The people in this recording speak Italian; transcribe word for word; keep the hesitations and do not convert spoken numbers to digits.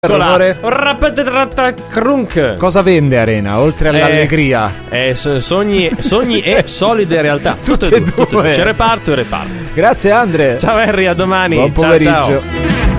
Rumore? Crunk. Cosa vende Arena oltre all'allegria? Eh, eh, sogni, sogni e solide realtà. Tutte Tutte e due, tutte e due. due. C'è reparto e reparto. Grazie Andre. Ciao Henry, a domani. Buon Ciao, pomeriggio. ciao.